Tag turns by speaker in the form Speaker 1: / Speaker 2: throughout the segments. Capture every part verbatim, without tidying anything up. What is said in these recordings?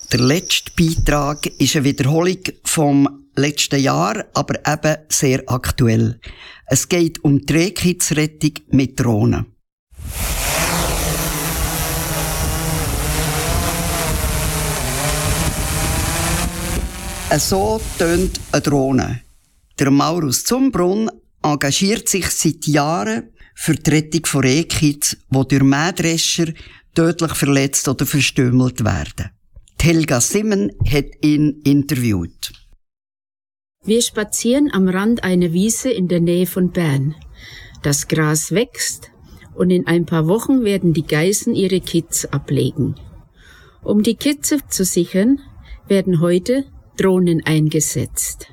Speaker 1: Der letzte Beitrag ist eine Wiederholung vom letzten Jahr, aber eben sehr aktuell. Es geht um die Rehkitzrettung mit Drohnen. So tönt eine Drohne. Der Maurus Zumbrunn engagiert sich seit Jahren für die Rettung von Rehkitz, die durch Mähdrescher tödlich verletzt oder verstümmelt werden. Die Helga Simmen hat ihn interviewt.
Speaker 2: Wir spazieren am Rand einer Wiese in der Nähe von Bern. Das Gras wächst und in ein paar Wochen werden die Geißen ihre Kitze ablegen. Um die Kitze zu sichern, werden heute Drohnen eingesetzt.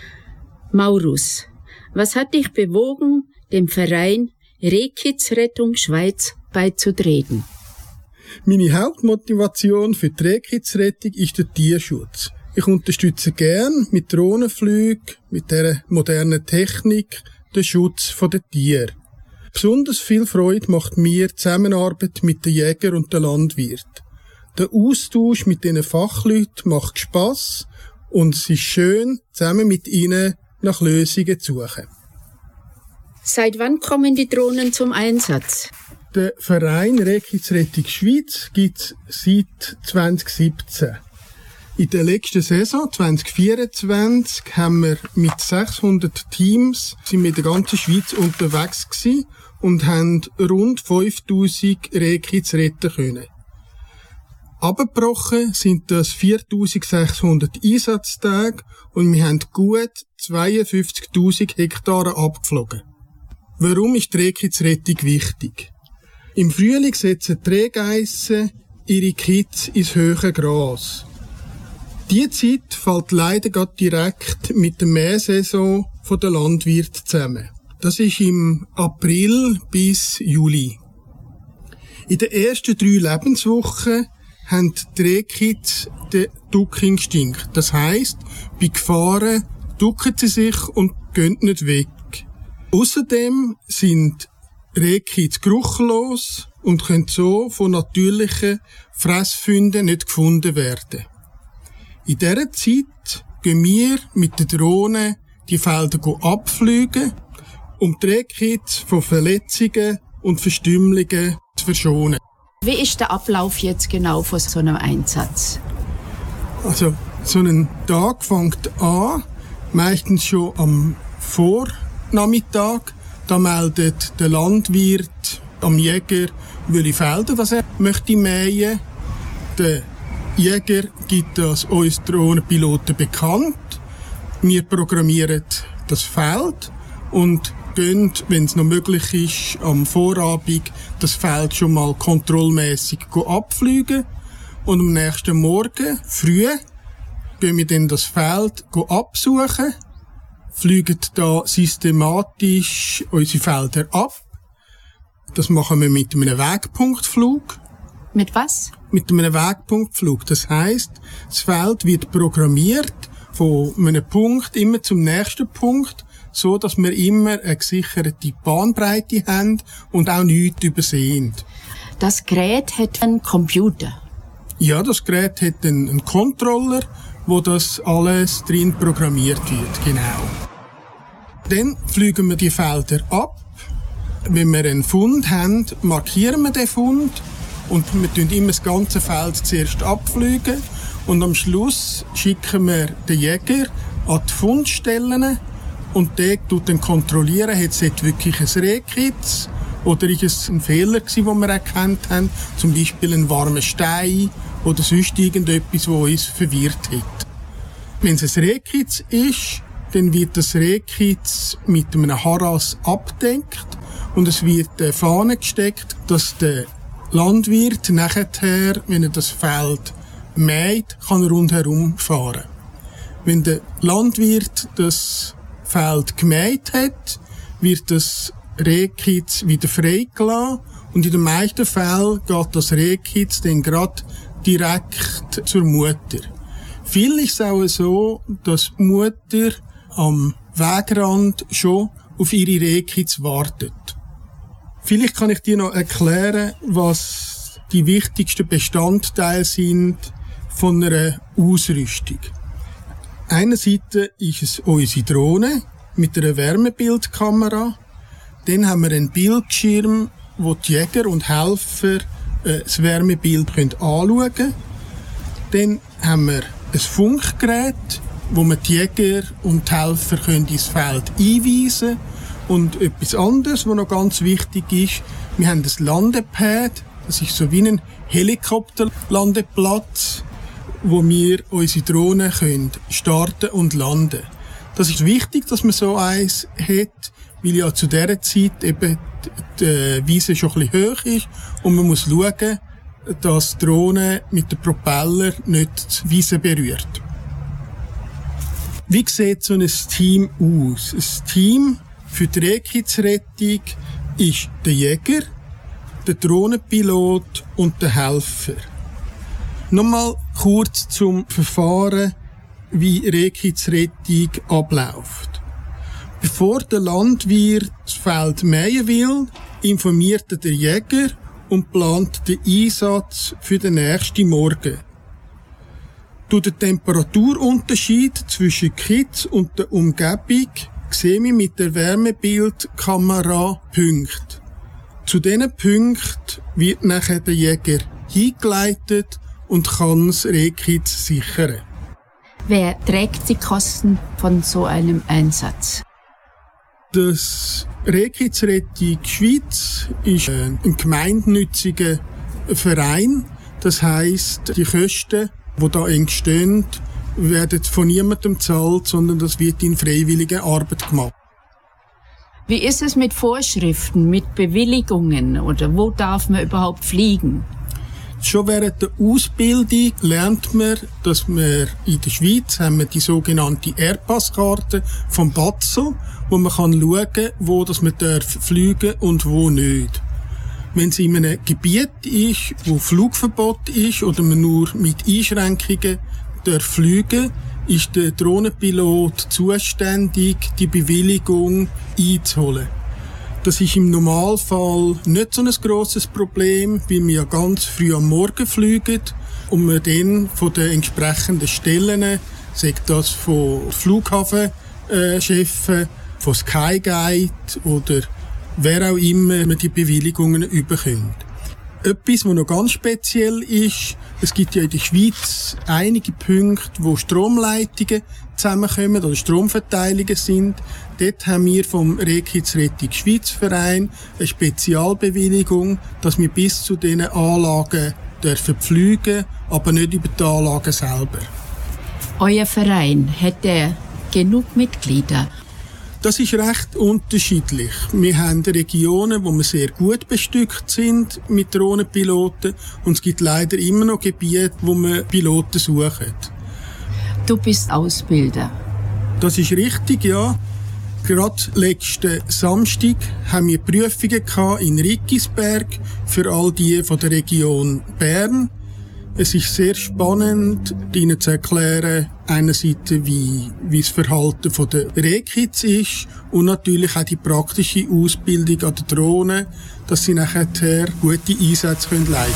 Speaker 2: Maurus, was hat dich bewogen, dem Verein Rehkitzrettung Schweiz beizutreten?
Speaker 3: Meine Hauptmotivation für die Rehkitzrettung ist der Tierschutz. Ich unterstütze gern mit Drohnenflügen, mit dieser modernen Technik, den Schutz der Tiere. Besonders viel Freude macht mir die Zusammenarbeit mit den Jägern und den Landwirten. Der Austausch mit diesen Fachleuten macht Spass und es ist schön, zusammen mit ihnen nach Lösungen zu suchen.
Speaker 2: Seit wann kommen die Drohnen zum Einsatz?
Speaker 3: Der Verein Rehkitzrettung Schweiz gibt es seit zwanzig siebzehn. In der letzten Saison zwanzig vierundzwanzig haben wir mit sechshundert Teams sind wir in der ganzen Schweiz unterwegs gewesen und haben rund fünftausend Rehkitz retten können. Abgebrochen sind das viertausendsechshundert Einsatztage und wir haben gut zweiundfünfzigtausend Hektare abgeflogen. Warum ist die Rehkitzrettung wichtig? Im Frühling setzen die Rehgeissen ihre Kitze ins hohe Gras. Diese Zeit fällt leider gerade direkt mit der Mähsaison der Landwirte zusammen. Das ist im April bis Juli. In den ersten drei Lebenswochen haben die Rehkitze den Duckinstinkt. Das heisst, bei Gefahren ducken sie sich und gehen nicht weg. Außerdem sind Rehkitze geruchlos und können so von natürlichen Fressfunden nicht gefunden werden. In dieser Zeit gehen wir mit den Drohnen die Felder abfliegen, um die Rehkitze von Verletzungen und Verstümmelungen zu verschonen.
Speaker 2: Wie ist der Ablauf jetzt genau von so einem Einsatz?
Speaker 3: Also, so ein Tag fängt an, meistens schon am Vornachmittag. Da meldet der Landwirt am Jäger, welche Felder was er möchte mähen. Der Jäger gibt das uns Drohnenpiloten bekannt. Wir programmieren das Feld und gehen, wenn es noch möglich ist, am Vorabend das Feld schon mal kontrollmäßig abfliegen. Und am nächsten Morgen, früh, gehen wir dann das Feld absuchen, fliegen da systematisch unsere Felder ab. Das machen wir mit einem Wegpunktflug.
Speaker 2: Mit was?
Speaker 3: Mit einem Wegpunktflug. Das heisst, das Feld wird programmiert von einem Punkt immer zum nächsten Punkt, so dass wir immer eine gesicherte Bahnbreite haben und auch nichts übersehen.
Speaker 2: Das Gerät hat einen Computer?
Speaker 3: Ja, das Gerät hat einen, einen Controller, wo das alles drin programmiert wird, genau. Dann fliegen wir die Felder ab. Wenn wir einen Fund haben, markieren wir den Fund und wir tun immer das ganze Feld zuerst abfliegen und am Schluss schicken wir den Jäger an die Fundstellen und der tut dann kontrollieren, hat es wirklich ein Rehkitz oder ist es ein Fehler gewesen, den wir erkannt haben, zum Beispiel ein warmer Stein oder sonst irgendetwas, das uns verwirrt hat. Wenn es ein Rehkitz ist, dann wird das Rehkitz mit einem Harras abgedeckt und es wird eine Fahne gesteckt, dass der Landwirt nachher, wenn er das Feld mäht, kann er rundherum fahren. Wenn der Landwirt das Feld gemäht hat, wird das Rehkitz wieder freigelassen und in den meisten Fällen geht das Rehkitz dann gerade direkt zur Mutter. Viel ist es auch so, dass die Mutter am Wegrand schon auf ihre Rehkitz wartet. Vielleicht kann ich dir noch erklären, was die wichtigsten Bestandteile sind von einer Ausrüstung. Einerseits ist es unsere Drohne mit einer Wärmebildkamera. Dann haben wir einen Bildschirm, wo die Jäger und Helfer äh, das Wärmebild anschauen können. Dann haben wir ein Funkgerät, wo wir die Jäger und die Helfer können ins Feld einweisen können. Und etwas anderes, was noch ganz wichtig ist, wir haben ein Landepad, das ist so wie ein Helikopterlandeplatz, wo wir unsere Drohnen können starten und landen. Das ist wichtig, dass man so eins hat, weil ja zu dieser Zeit eben die Wiese schon ein bisschen hoch ist und man muss schauen, dass die Drohne mit dem Propeller nicht die Wiese berührt. Wie sieht so ein Team aus? Ein Team für die Rehkitzenrettung ist der Jäger, der Drohnenpilot und der Helfer. Nochmal kurz zum Verfahren, wie Rehkitzenrettung abläuft. Bevor der Landwirt das Feld mähen will, informiert er den Jäger und plant den Einsatz für den nächsten Morgen. Durch den Temperaturunterschied zwischen Kitz und der Umgebung sehen wir mit der Wärmebildkamera Punkte. Zu diesen Punkten wird nachher der Jäger hingeleitet und kann das Rehkitz sichern.
Speaker 2: Wer trägt die Kosten von so einem Einsatz?
Speaker 3: Das Rehkitzenrettung Schweiz ist ein gemeinnütziger Verein. Das heisst, die Kosten, die da entstehen, werden von niemandem gezahlt, sondern das wird in freiwilliger Arbeit gemacht.
Speaker 2: Wie ist es mit Vorschriften, mit Bewilligungen oder wo darf man überhaupt fliegen?
Speaker 3: Schon während der Ausbildung lernt man, dass wir in der Schweiz haben wir die sogenannte Airpass-Karte vom Batzel, wo man kann schauen kann, wo das man darf fliegen und wo nicht. Wenn es in einem Gebiet ist, wo Flugverbot ist oder man nur mit Einschränkungen darf fliegen, ist der Drohnenpilot zuständig, die Bewilligung einzuholen. Das ist im Normalfall nicht so ein grosses Problem, weil wir ja ganz früh am Morgen fliegen und wir dann von den entsprechenden Stellen, sagt das von Flughafenchefen, von Skyguide oder wer auch immer, man die Bewilligungen überkommt. Etwas, was noch ganz speziell ist, es gibt ja in der Schweiz einige Punkte, wo Stromleitungen zusammenkommen oder Stromverteilungen sind. Dort haben wir vom Rehkitzenrettung Schweiz Verein eine Spezialbewilligung, dass wir bis zu diesen Anlagen dürfen fliegen, aber nicht über die Anlagen selber.
Speaker 2: Euer Verein, hat der genug Mitglieder?
Speaker 3: Das ist recht unterschiedlich. Wir haben Regionen, wo wir sehr gut bestückt sind mit Drohnenpiloten und es gibt leider immer noch Gebiete, wo wir Piloten suchen.
Speaker 2: Du bist Ausbilder.
Speaker 3: Das ist richtig, ja. Gerade letzten Samstag haben wir Prüfungen gehabt in Riggisberg für all die von der Region Bern. Es ist sehr spannend, Ihnen zu erklären, einerseits, wie, wie das Verhalten der Rehkitz ist und natürlich auch die praktische Ausbildung an der Drohne, dass sie nachher gute Einsätze leisten können.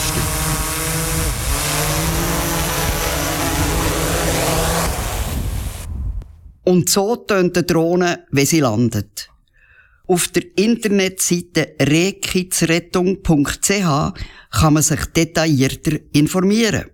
Speaker 1: Und so tönt die Drohne, wenn sie landet. Auf der Internetseite rehkitzrettung punkt c h kann man sich detaillierter informieren.